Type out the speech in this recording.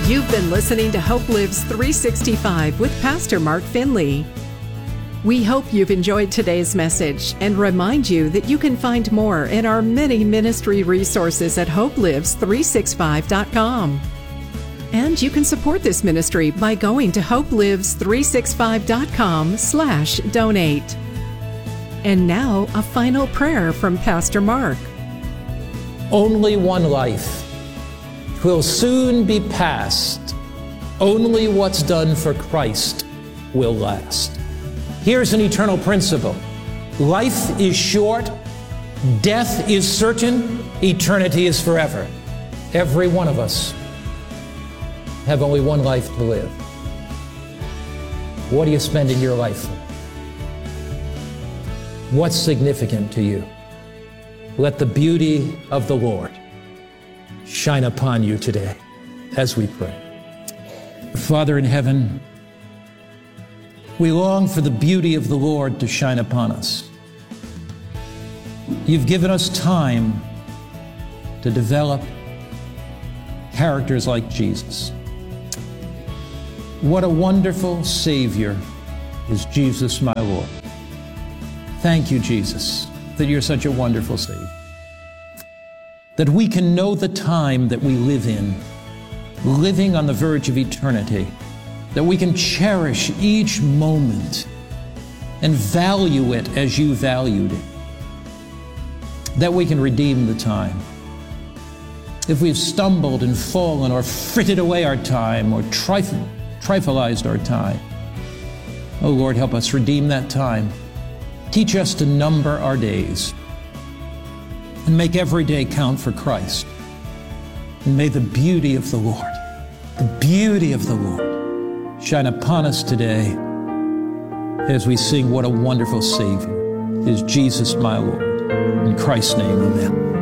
You've been listening to Hope Lives 365 with Pastor Mark Finley. We hope you've enjoyed today's message and remind you that you can find more in our many ministry resources at hopelives365.com. And you can support this ministry by going to hopelives365.com/donate. And now, a final prayer from Pastor Mark. Only one life. 'Twill soon be past. Only what's done for Christ will last. Here's an eternal principle. Life is short, death is certain, eternity is forever. Every one of us have only one life to live. What are you spending your life for? What's significant to you? Let the beauty of the Lord shine upon you today as we pray. Father in heaven, we long for the beauty of the Lord to shine upon us. You've given us time to develop characters like Jesus. What a wonderful Savior is Jesus, my Lord. Thank you, Jesus, that you're such a wonderful Savior. That we can know the time that we live in, living on the verge of eternity, that we can cherish each moment and value it as you valued it, that we can redeem the time. If we've stumbled and fallen or frittered away our time or trifleized our time, oh Lord, help us redeem that time. Teach us to number our days and make every day count for Christ. And may the beauty of the Lord, shine upon us today as we sing, what a wonderful Savior is Jesus, my Lord. In Christ's name, amen.